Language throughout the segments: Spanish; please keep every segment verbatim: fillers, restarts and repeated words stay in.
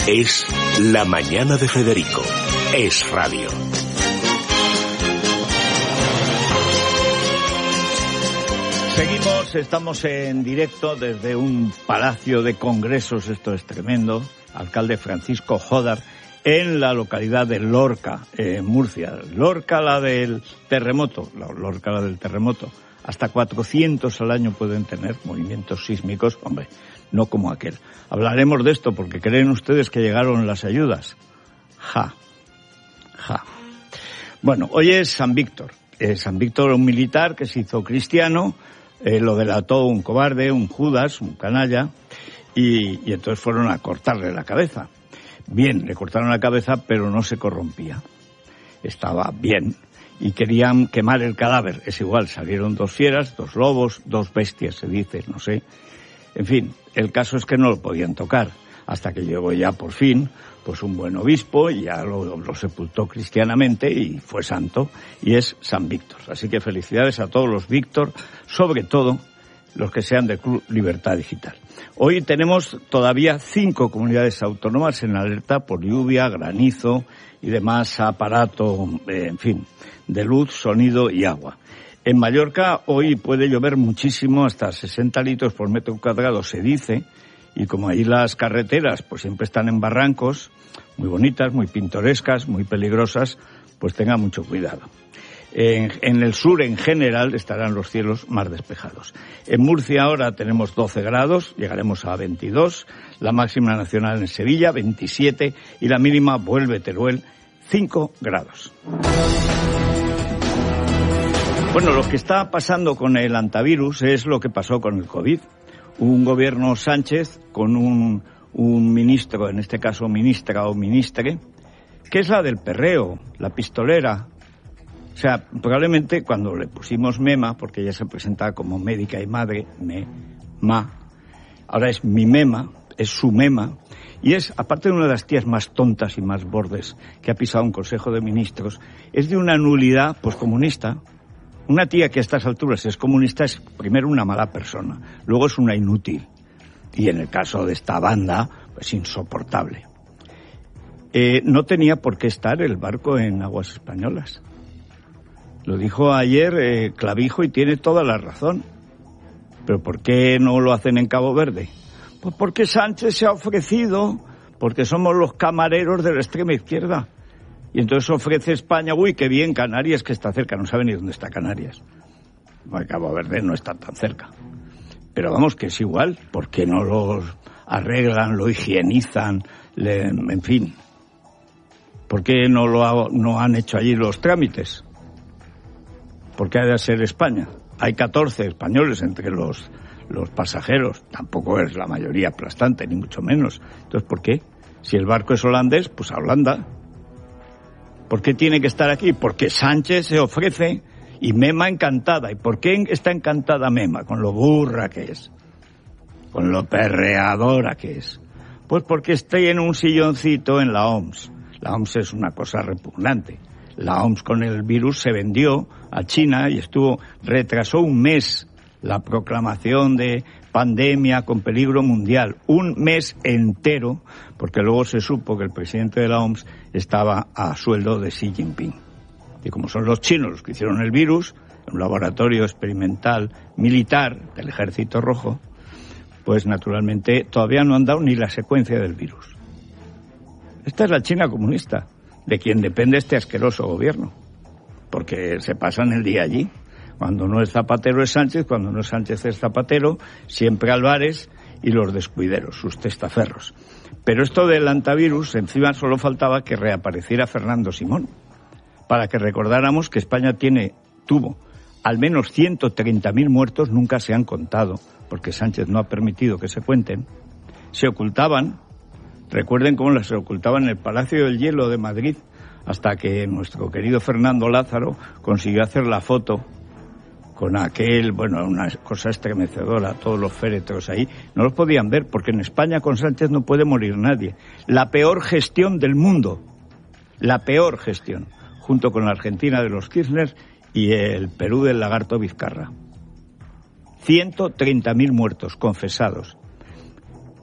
Es La Mañana de Federico. Es radio. Seguimos, estamos en directo desde un palacio de congresos, esto es tremendo, alcalde Francisco Jodar, en la localidad de Lorca, en Murcia. Lorca, la del terremoto, la Lorca, la del terremoto. Hasta cuatrocientos al año pueden tener movimientos sísmicos, hombre, no como aquel. Hablaremos de esto porque creen ustedes que llegaron las ayudas. Ja, ja. Bueno, hoy es San Víctor. Eh, San Víctor, un militar que se hizo cristiano, eh, lo delató un cobarde, un Judas, un canalla, y, y entonces fueron a cortarle la cabeza. Bien, le cortaron la cabeza, pero no se corrompía. Estaba bien. Y querían quemar el cadáver. Es igual, salieron dos fieras, dos lobos, dos bestias, se dice, no sé. En fin, el caso es que no lo podían tocar. Hasta que llegó ya, por fin, pues un buen obispo, y ya lo, lo sepultó cristianamente y fue santo. Y es San Víctor. Así que felicidades a todos los Víctor, sobre todo los que sean del Club Libertad Digital. Hoy tenemos todavía cinco comunidades autónomas en alerta por lluvia, granizo y demás aparato, eh, en fin, de luz, sonido y agua. En Mallorca hoy puede llover muchísimo, hasta sesenta litros por metro cuadrado se dice, y como ahí las carreteras pues siempre están en barrancos, muy bonitas, muy pintorescas, muy peligrosas, pues tenga mucho cuidado. En, en el sur, en general, estarán los cielos más despejados. En Murcia ahora tenemos doce grados, llegaremos a veintidós, la máxima nacional en Sevilla, veintisiete, y la mínima vuelve Teruel, cinco grados. Bueno, lo que está pasando con el antivirus es lo que pasó con el COVID. Un gobierno Sánchez con un, un ministro, en este caso ministra o ministre, que es la del perreo, la pistolera. O sea, probablemente cuando le pusimos Mema, porque ella se presentaba como médica y madre, me, ma, ahora es mi Mema, es su Mema, y es, aparte de una de las tías más tontas y más bordes que ha pisado un Consejo de Ministros, es de una nulidad poscomunista. Una tía que a estas alturas es comunista es primero una mala persona, luego es una inútil, y en el caso de esta banda, pues insoportable. Eh, no tenía por qué estar el barco en aguas españolas. Lo dijo ayer eh, Clavijo y tiene toda la razón. ¿Pero por qué no lo hacen en Cabo Verde? Pues porque Sánchez se ha ofrecido, porque somos los camareros de la extrema izquierda. Y entonces ofrece España, uy, qué bien, Canarias, que está cerca, no sabe ni dónde está Canarias. Bueno, Cabo Verde no está tan cerca. Pero vamos, que es igual, ¿por qué no lo arreglan, lo higienizan, le, en fin? ¿Por qué no lo ha, no han hecho allí los trámites? ¿Por qué ha de ser España? Hay catorce españoles entre los, los pasajeros. Tampoco es la mayoría aplastante, ni mucho menos. Entonces, ¿por qué? Si el barco es holandés, pues a Holanda. ¿Por qué tiene que estar aquí? Porque Sánchez se ofrece y Mema encantada. ¿Y por qué está encantada Mema? Con lo burra que es. Con lo perreadora que es. Pues porque está en un silloncito en la O M S. La O M S es una cosa repugnante. La O M S con el virus se vendió a China y estuvo, retrasó un mes la proclamación de pandemia con peligro mundial. Un mes entero, porque luego se supo que el presidente de la O M S estaba a sueldo de Xi Jinping. Y como son los chinos los que hicieron el virus, en un laboratorio experimental militar del Ejército Rojo, pues naturalmente todavía no han dado ni la secuencia del virus. Esta es la China comunista, de quien depende este asqueroso gobierno, porque se pasan el día allí. Cuando no es Zapatero es Sánchez, cuando no es Sánchez es Zapatero, siempre Álvarez y los descuideros, sus testaferros. Pero esto del antivirus, encima solo faltaba que reapareciera Fernando Simón, para que recordáramos que España tiene, tuvo al menos ciento treinta mil muertos, nunca se han contado, porque Sánchez no ha permitido que se cuenten, se ocultaban. Recuerden cómo las ocultaban en el Palacio del Hielo de Madrid, hasta que nuestro querido Fernando Lázaro consiguió hacer la foto con aquel, bueno, una cosa estremecedora, todos los féretros ahí, no los podían ver, porque en España con Sánchez no puede morir nadie. La peor gestión del mundo, la peor gestión, junto con la Argentina de los Kirchner y el Perú del lagarto Vizcarra. ciento treinta mil muertos confesados.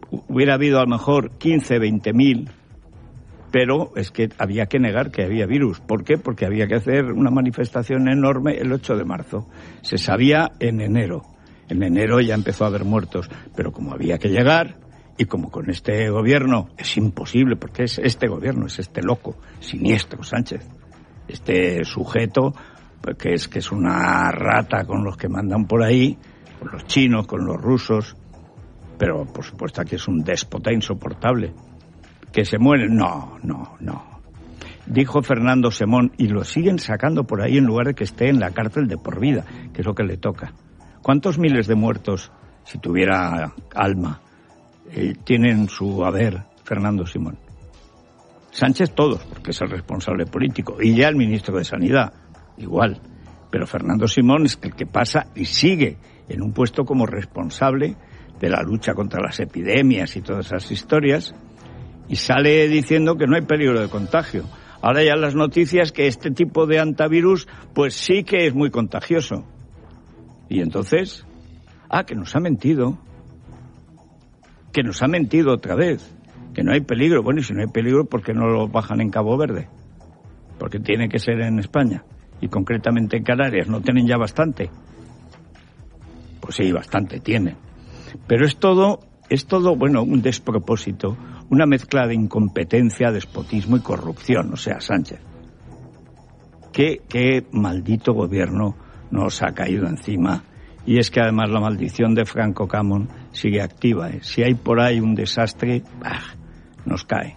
hubiera habido a lo mejor quince, veinte mil, pero es que había que negar que había virus. ¿Por qué? Porque había que hacer una manifestación enorme el ocho de marzo. Se sabía en enero. En enero ya empezó a haber muertos, pero como había que llegar, y como con este gobierno es imposible, porque es este gobierno, es este loco, siniestro Sánchez, este sujeto que es que es una rata con los que mandan por ahí, con los chinos, con los rusos, pero por supuesto que es un déspota insoportable. ¿Que se mueren? No, no, no. Dijo Fernando Simón, y lo siguen sacando por ahí en lugar de que esté en la cárcel de por vida, que es lo que le toca. ¿Cuántos miles de muertos, si tuviera alma, eh, tienen su haber Fernando Simón? Sánchez todos, porque es el responsable político, y ya el ministro de Sanidad, igual. Pero Fernando Simón es el que pasa y sigue en un puesto como responsable de la lucha contra las epidemias y todas esas historias, y sale diciendo que no hay peligro de contagio. Ahora ya las noticias que este tipo de antivirus pues sí que es muy contagioso. Y entonces, ah, que nos ha mentido, que nos ha mentido otra vez, que no hay peligro. Bueno, y si no hay peligro, ¿por qué no lo bajan en Cabo Verde? Porque tiene que ser en España, y concretamente en Canarias. ¿No tienen ya bastante? Pues sí, bastante tienen. Pero es todo, es todo, bueno, un despropósito, una mezcla de incompetencia, despotismo y corrupción, o sea, Sánchez. Qué, qué maldito gobierno nos ha caído encima. Y es que además la maldición de Franco Camón sigue activa, ¿eh? Si hay por ahí un desastre, ¡bah!, nos cae.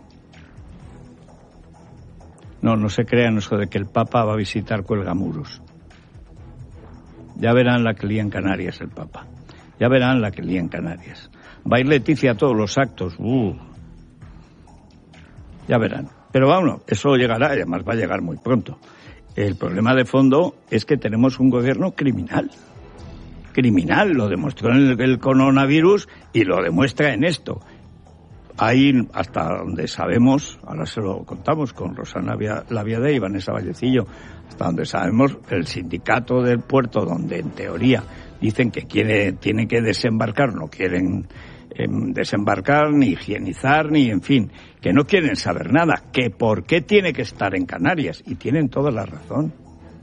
No, no se crean eso de que el Papa va a visitar Cuelgamuros. Ya verán la que lía en Canarias el Papa. Ya verán la que lía en Canarias. Va a ir Leticia a todos los actos. Uh. Ya verán. Pero bueno, eso llegará y además va a llegar muy pronto. El problema de fondo es que tenemos un gobierno criminal. Criminal, lo demostró en el, el coronavirus y lo demuestra en esto. Hay, hasta donde sabemos, ahora se lo contamos con Rosana Laviade y Vanessa Vallecillo, hasta donde sabemos, el sindicato del puerto, donde en teoría dicen que quiere, tiene que desembarcar, no quieren eh, desembarcar, ni higienizar, ni en fin, que no quieren saber nada, que por qué tiene que estar en Canarias, y tienen toda la razón.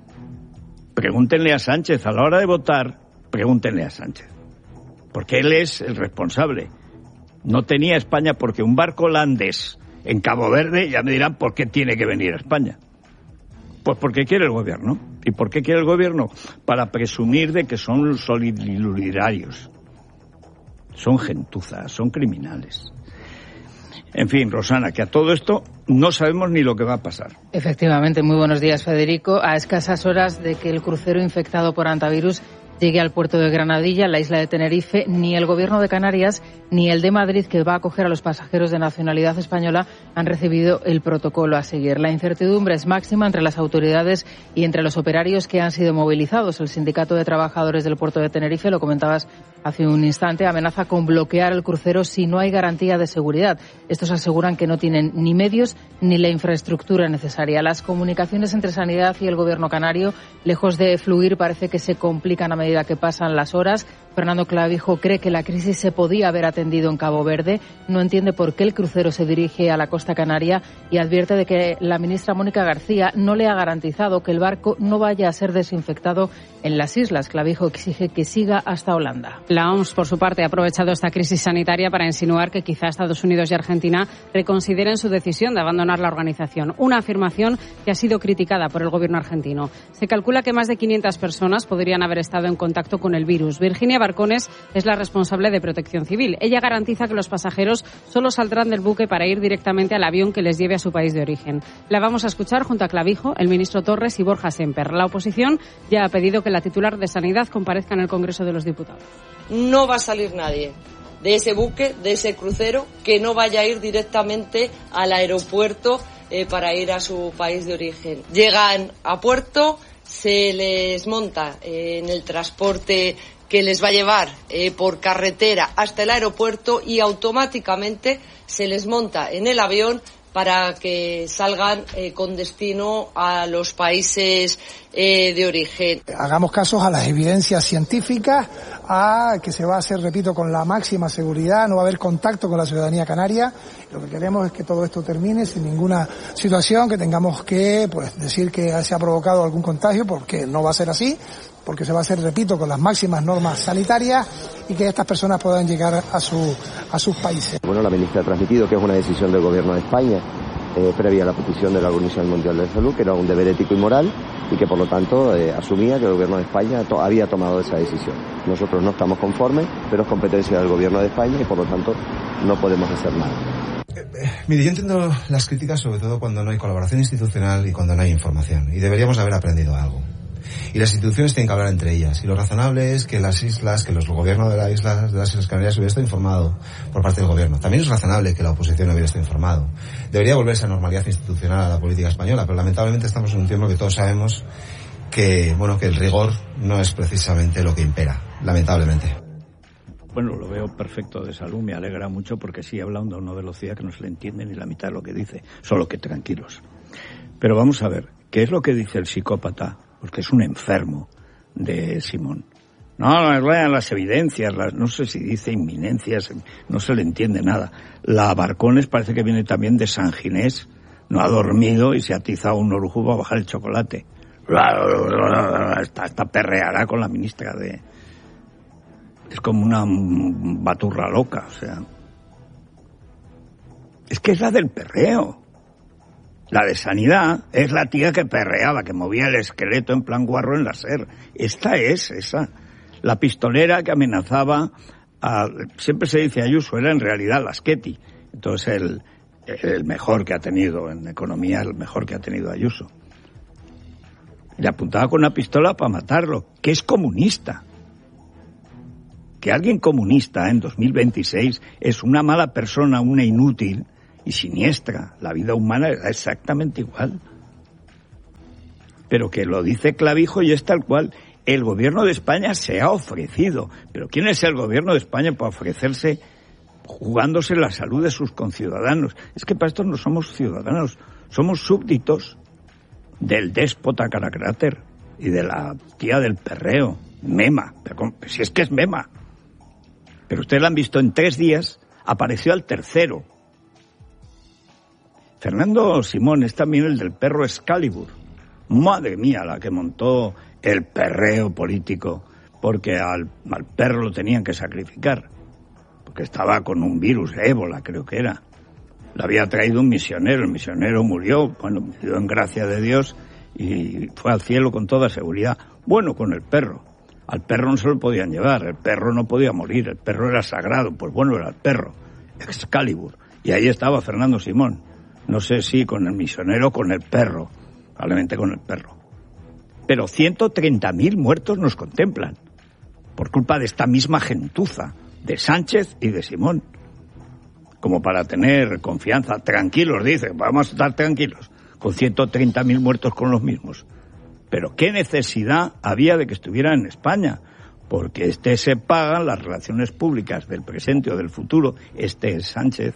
Pregúntenle a Sánchez, a la hora de votar, pregúntenle a Sánchez, porque él es el responsable. No tenía España porque un barco holandés en Cabo Verde, ya me dirán por qué tiene que venir a España. Pues porque quiere el gobierno. ¿Y por qué quiere el gobierno? Para presumir de que son solidarios. Son gentuzas, son criminales. En fin, Rosana, que a todo esto no sabemos ni lo que va a pasar. Efectivamente, muy buenos días, Federico. A escasas horas de que el crucero infectado por antivirus llegue al puerto de Granadilla, la isla de Tenerife, ni el Gobierno de Canarias ni el de Madrid, que va a acoger a los pasajeros de nacionalidad española, han recibido el protocolo a seguir. La incertidumbre es máxima entre las autoridades y entre los operarios que han sido movilizados. El Sindicato de Trabajadores del puerto de Tenerife, lo comentabas hace un instante, amenaza con bloquear el crucero si no hay garantía de seguridad. Estos aseguran que no tienen ni medios ni la infraestructura necesaria. Las comunicaciones entre Sanidad y el Gobierno canario, lejos de fluir, parece que se complican a medida que pasan las horas. Fernando Clavijo cree que la crisis se podía haber atendido en Cabo Verde, no entiende por qué el crucero se dirige a la costa canaria y advierte de que la ministra Mónica García no le ha garantizado que el barco no vaya a ser desinfectado en las islas. Clavijo exige que siga hasta Holanda. La O M S, por su parte, ha aprovechado esta crisis sanitaria para insinuar que quizá Estados Unidos y Argentina reconsideren su decisión de abandonar la organización. Una afirmación que ha sido criticada por el gobierno argentino. Se calcula que más de quinientas personas podrían haber estado en contacto con el virus. Virginia Barcones es la responsable de Protección Civil. Ella garantiza que los pasajeros solo saldrán del buque para ir directamente al avión que les lleve a su país de origen. La vamos a escuchar junto a Clavijo, el ministro Torres y Borja Semper. La oposición ya ha pedido que la titular de Sanidad comparezca en el Congreso de los Diputados. No va a salir nadie de ese buque, de ese crucero, que no vaya a ir directamente al aeropuerto eh, para ir a su país de origen. Llegan a puerto, se les monta eh, en el transporte que les va a llevar eh, por carretera hasta el aeropuerto y automáticamente se les monta en el avión para que salgan eh, con destino a los países eh, de origen. Hagamos casos a las evidencias científicas, a que se va a hacer, repito, con la máxima seguridad, no va a haber contacto con la ciudadanía canaria. Lo que queremos es que todo esto termine sin ninguna situación, que tengamos que pues decir que se ha provocado algún contagio, porque no va a ser así, porque se va a hacer, repito, con las máximas normas sanitarias y que estas personas puedan llegar a su a sus países. Bueno, la ministra ha transmitido que es una decisión del Gobierno de España, eh, previa a la petición de la Organización Mundial de la Salud, que era un deber ético y moral, y que por lo tanto eh, asumía que el Gobierno de España to- había tomado esa decisión. Nosotros no estamos conformes, pero es competencia del Gobierno de España y por lo tanto no podemos hacer nada. Eh, eh, mire, yo entiendo las críticas sobre todo cuando no hay colaboración institucional y cuando no hay información, y deberíamos haber aprendido algo. Y las instituciones tienen que hablar entre ellas. Y lo razonable es que las islas, que los gobiernos de las islas, de las Islas Canarias hubiera estado informado por parte del gobierno. También es razonable que la oposición hubiera estado informado. Debería volverse a normalidad institucional a la política española, pero lamentablemente estamos en un tiempo que todos sabemos que, bueno, que el rigor no es precisamente lo que impera, lamentablemente. Bueno, lo veo perfecto de salud, me alegra mucho porque sigue hablando a una velocidad que no se le entiende ni la mitad de lo que dice, solo que tranquilos. Pero vamos a ver, ¿qué es lo que dice el psicópata? Porque es un enfermo de Simón. No, no, las evidencias, las, no sé si dice inminencias, no se le entiende nada. La Barcones parece que viene también de San Ginés, no ha dormido y se ha atizado un orujo para bajar el chocolate. Hasta, hasta perreará con la ministra de... Es como una baturra loca, o sea... Es que es la del perreo. La de Sanidad es la tía que perreaba, que movía el esqueleto en plan guarro en la SER. Esta es esa. La pistolera que amenazaba a... Siempre se dice Ayuso, era en realidad Lasqueti. Entonces el, el mejor que ha tenido en economía, el mejor que ha tenido Ayuso. Le apuntaba con una pistola para matarlo, que es comunista. Que alguien comunista en dos mil veintiséis es una mala persona, una inútil y siniestra. La vida humana es exactamente igual. Pero que lo dice Clavijo y es tal cual. El gobierno de España se ha ofrecido. Pero ¿quién es el gobierno de España para ofrecerse jugándose la salud de sus conciudadanos? Es que para esto no somos ciudadanos, somos súbditos del déspota caracráter y de la tía del perreo, Mema. Pero si es que es Mema. Pero ustedes la han visto en tres días, apareció al tercero. Fernando Simón es también el del perro Excalibur. Madre mía, la que montó el perreo político, porque al, al perro lo tenían que sacrificar, porque estaba con un virus, ébola creo que era. Lo había traído un misionero, el misionero murió, bueno, murió en gracia de Dios y fue al cielo con toda seguridad. Bueno, con el perro. Al perro no se lo podían llevar, el perro no podía morir, el perro era sagrado, pues bueno, era el perro, Excalibur. Y ahí estaba Fernando Simón. No sé si con el misionero o con el perro, probablemente con el perro. Pero ciento treinta mil muertos nos contemplan, por culpa de esta misma gentuza, de Sánchez y de Simón. Como para tener confianza, tranquilos, dice, vamos a estar tranquilos, con ciento treinta mil muertos con los mismos. Pero ¿qué necesidad había de que estuviera en España? Porque este se pagan las relaciones públicas del presente o del futuro, este es Sánchez,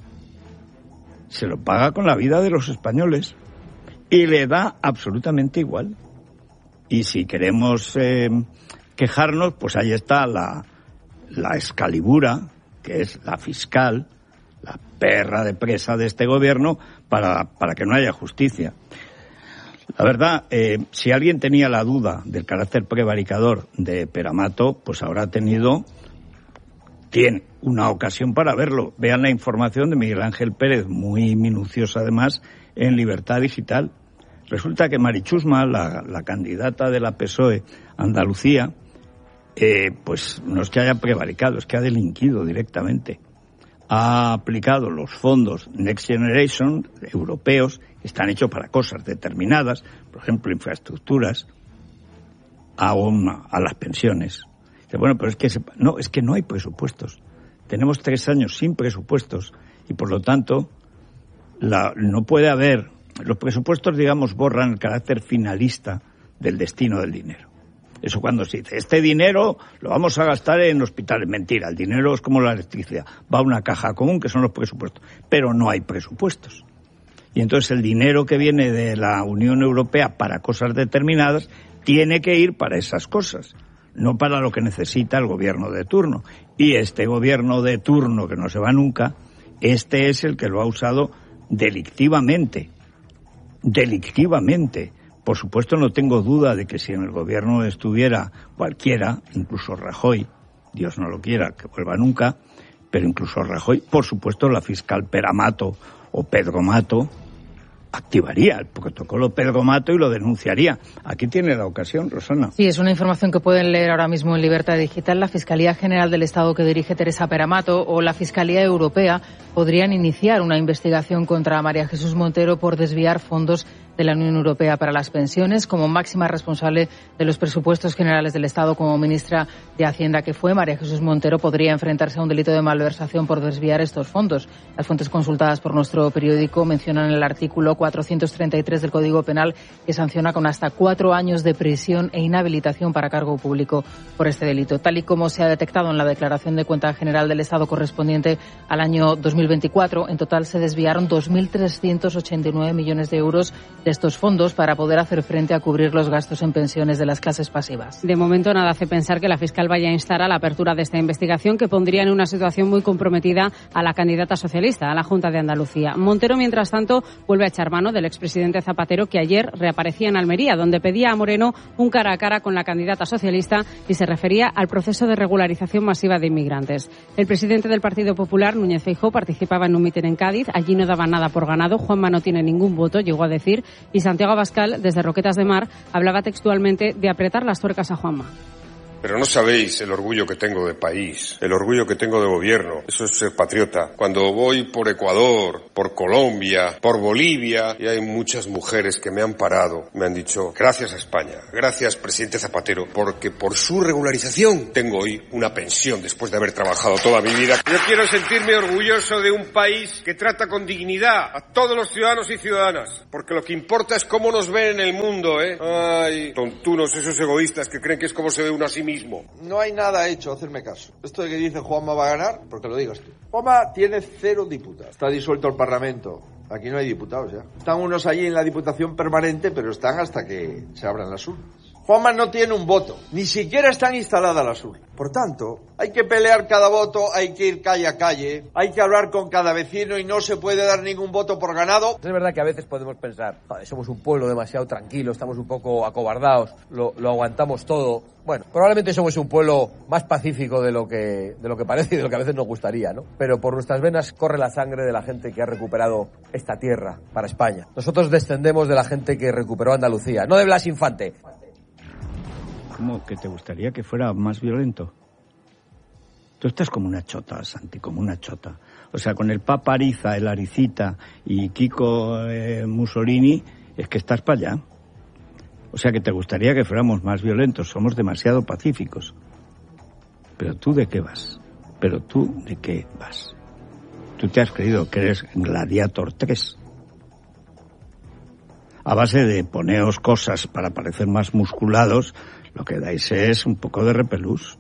se lo paga con la vida de los españoles y le da absolutamente igual. Y si queremos eh, quejarnos, pues ahí está la, la Excalibura, que es la fiscal, la perra de presa de este gobierno, para, para que no haya justicia. La verdad, eh, si alguien tenía la duda del carácter prevaricador de Peramato, pues habrá tenido, tiene una ocasión para verlo. Vean la información de Miguel Ángel Pérez, muy minuciosa además, en Libertad Digital. Resulta que Mari Chusma, la, la candidata de la P S O E Andalucía, eh, pues no es que haya prevaricado, es que ha delinquido directamente. Ha aplicado los fondos Next Generation europeos, que están hechos para cosas determinadas, por ejemplo, infraestructuras, a, una, a las pensiones. Dice, bueno, pero es que se, no, es que no hay presupuestos. Tenemos tres años sin presupuestos y, por lo tanto, la, no puede haber... Los presupuestos, digamos, borran el carácter finalista del destino del dinero. Eso cuando se dice, este dinero lo vamos a gastar en hospitales. Mentira, el dinero es como la electricidad. Va a una caja común, que son los presupuestos. Pero no hay presupuestos. Y entonces el dinero que viene de la Unión Europea para cosas determinadas tiene que ir para esas cosas. no para lo que necesita el gobierno de turno. Y este gobierno de turno, que no se va nunca, este es el que lo ha usado delictivamente. Delictivamente. Por supuesto, no tengo duda de que si en el gobierno estuviera cualquiera, incluso Rajoy, Dios no lo quiera, que vuelva nunca, pero incluso Rajoy, por supuesto, la fiscal Pera Mato o Pedro Mato activaría el protocolo Pedro Mato y lo denunciaría. Aquí tiene la ocasión, Rosana. Sí, es una información que pueden leer ahora mismo en Libertad Digital. La Fiscalía General del Estado que dirige Teresa Pera Mato o la Fiscalía Europea podrían iniciar una investigación contra María Jesús Montero por desviar fondos de la Unión Europea para las pensiones. Como máxima responsable de los presupuestos generales del Estado, como ministra de Hacienda que fue, María Jesús Montero podría enfrentarse a un delito de malversación por desviar estos fondos. Las fuentes consultadas por nuestro periódico mencionan el artículo cuatrocientos treinta y tres del Código Penal, que sanciona con hasta cuatro años de prisión e inhabilitación para cargo público por este delito. Tal y como se ha detectado en la declaración de cuenta general del Estado correspondiente al año dos mil veinticuatro, en total se desviaron dos mil trescientos ochenta y nueve millones de euros de estos fondos para poder hacer frente a cubrir los gastos en pensiones de las clases pasivas. De momento nada hace pensar que la fiscal vaya a instar a la apertura de esta investigación, que pondría en una situación muy comprometida a la candidata socialista a la Junta de Andalucía. Montero, mientras tanto, vuelve a echar mano del expresidente Zapatero, que ayer reaparecía en Almería, donde pedía a Moreno un cara a cara con la candidata socialista y se refería al proceso de regularización masiva de inmigrantes. El presidente del Partido Popular, Núñez Feijóo, participaba en un mitin en Cádiz. Allí no daba nada por ganado. Juanma no tiene ningún voto, llegó a decir, y Santiago Abascal, desde Roquetas de Mar, hablaba textualmente de apretar las tuercas a Juanma. Pero no sabéis el orgullo que tengo de país, el orgullo que tengo de gobierno. Eso es ser patriota. Cuando voy por Ecuador, por Colombia, por Bolivia, y hay muchas mujeres que me han parado, me han dicho, gracias a España, gracias presidente Zapatero, porque por su regularización tengo hoy una pensión después de haber trabajado toda mi vida. Yo quiero sentirme orgulloso de un país que trata con dignidad a todos los ciudadanos y ciudadanas, porque lo que importa es cómo nos ven en el mundo, ¿eh? Ay, tontunos esos egoístas que creen que es como se ve uno a sí mismo. No hay nada hecho, hacerme caso. Esto de que dice Juanma va a ganar, porque lo digas tú. Juanma tiene cero diputados. Está disuelto el Parlamento. Aquí no hay diputados ya. Están unos allí en la Diputación Permanente, pero están hasta que se abran las urnas. Juanma no tiene un voto. Ni siquiera están instaladas las urnas. Por tanto, hay que pelear cada voto, hay que ir calle a calle, hay que hablar con cada vecino y no se puede dar ningún voto por ganado. Es verdad que a veces podemos pensar, joder, somos un pueblo demasiado tranquilo, estamos un poco acobardados, lo, lo aguantamos todo. Bueno, probablemente somos un pueblo más pacífico de lo que de lo que parece y de lo que a veces nos gustaría, ¿no? Pero por nuestras venas corre la sangre de la gente que ha recuperado esta tierra para España. Nosotros descendemos de la gente que recuperó Andalucía, no de Blas Infante. ¿Cómo que te gustaría que fuera más violento? Tú estás como una chota, Santi, como una chota. O sea, con el Papa Ariza, el Aricita y Kiko eh, Mussolini, es que estás para allá. O sea, que te gustaría que fuéramos más violentos. Somos demasiado pacíficos. Pero tú, ¿de qué vas? Pero tú, ¿de qué vas? Tú te has creído que eres Gladiator tres. A base de poneos cosas para parecer más musculados, lo que dais es un poco de repelús.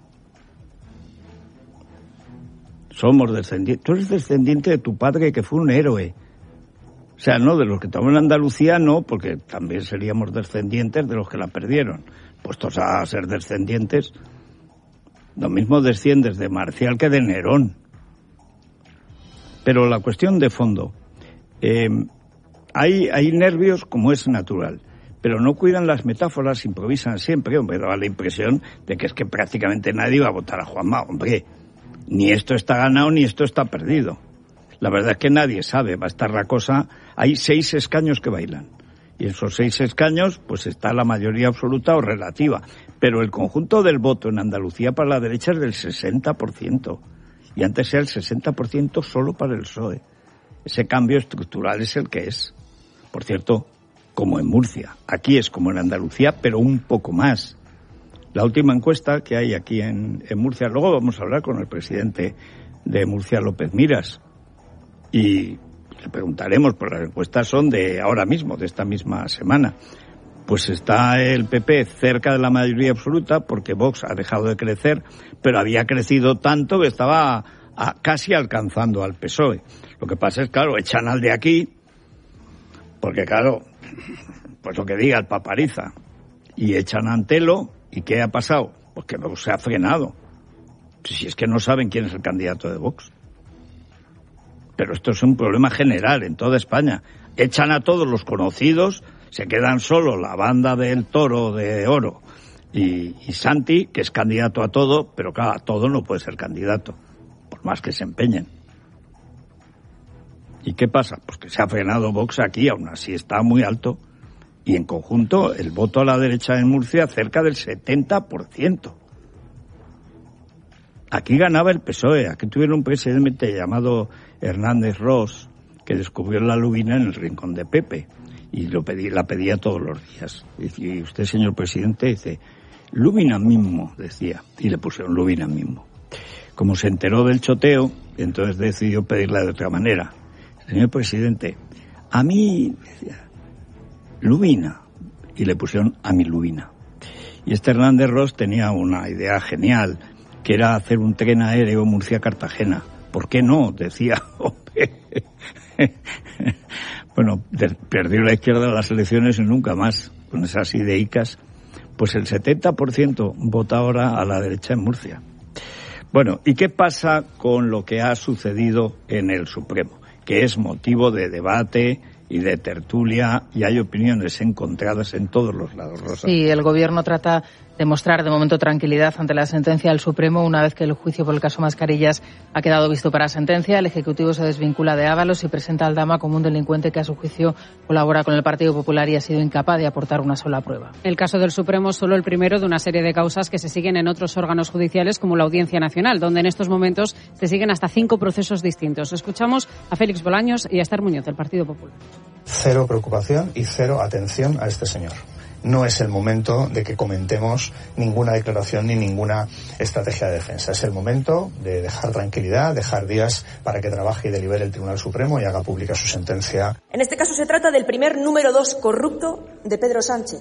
Somos descendientes. Tú eres descendiente de tu padre, que fue un héroe. O sea, no de los que estaban en Andalucía, no, porque también seríamos descendientes de los que la perdieron. Puestos a ser descendientes, lo mismo desciendes de Marcial que de Nerón. Pero la cuestión de fondo, eh, hay, hay nervios como es natural, pero no cuidan las metáforas, improvisan siempre. Hombre, daba la impresión de que es que prácticamente nadie iba a votar a Juanma. Hombre, ni esto está ganado ni esto está perdido. La verdad es que nadie sabe, va a estar la cosa. Hay seis escaños que bailan. Y esos seis escaños, pues está la mayoría absoluta o relativa. Pero el conjunto del voto en Andalucía para la derecha es del sesenta por ciento. Y antes era el sesenta por ciento solo para el P S O E. Ese cambio estructural es el que es. Por cierto, como en Murcia. Aquí es como en Andalucía, pero un poco más. La última encuesta que hay aquí en, en Murcia, luego vamos a hablar con el presidente de Murcia, López Miras, y le preguntaremos, pues las encuestas son de ahora mismo, de esta misma semana. Pues está el P P cerca de la mayoría absoluta, porque Vox ha dejado de crecer, pero había crecido tanto que estaba a, casi alcanzando al P S O E. Lo que pasa es, claro, echan al de aquí, porque claro, pues lo que diga el Papa Ariza, y echan a Antelo. ¿Y qué ha pasado? Porque Vox se ha frenado. Si es que no saben quién es el candidato de Vox. Pero esto es un problema general en toda España. Echan a todos los conocidos, se quedan solo la banda del Toro de Oro y, y Santi, que es candidato a todo, pero claro, a todo no puede ser candidato, por más que se empeñen. ¿Y qué pasa? Pues que se ha frenado Vox aquí, aún así está muy alto, y en conjunto el voto a la derecha en Murcia cerca del setenta por ciento. Aquí ganaba el P S O E, aquí tuvieron un presidente llamado Hernández Ros, que descubrió la lubina en el rincón de Pepe, y lo pedí, la pedía todos los días. Y usted, señor presidente, dice, lubina mismo, decía, y le pusieron lubina mismo. Como se enteró del choteo, entonces decidió pedirla de otra manera. Señor presidente, a mí, decía, lubina, y le pusieron a mi lubina. Y este Hernández Ros tenía una idea genial, que era hacer un tren aéreo Murcia-Cartagena. ¿Por qué no? Decía, hombre. Bueno, de, perdió la izquierda las elecciones y nunca más, con esas ideicas. Pues el setenta por ciento vota ahora a la derecha en Murcia. Bueno, ¿y qué pasa con lo que ha sucedido en el Supremo? Que es motivo de debate y de tertulia, y hay opiniones encontradas en todos los lados, Rosa. Sí, el Gobierno trata de mostrar de momento tranquilidad ante la sentencia del Supremo. Una vez que el juicio por el caso Mascarillas ha quedado visto para sentencia, el Ejecutivo se desvincula de Ábalos y presenta a Aldama como un delincuente que a su juicio colabora con el Partido Popular y ha sido incapaz de aportar una sola prueba. El caso del Supremo es solo el primero de una serie de causas que se siguen en otros órganos judiciales como la Audiencia Nacional, donde en estos momentos se siguen hasta cinco procesos distintos. Escuchamos a Félix Bolaños y a Esther Muñoz, del Partido Popular. Cero preocupación y cero atención a este señor. No es el momento de que comentemos ninguna declaración ni ninguna estrategia de defensa. Es el momento de dejar tranquilidad, dejar días para que trabaje y delibere el Tribunal Supremo y haga pública su sentencia. En este caso se trata del primer número dos corrupto de Pedro Sánchez.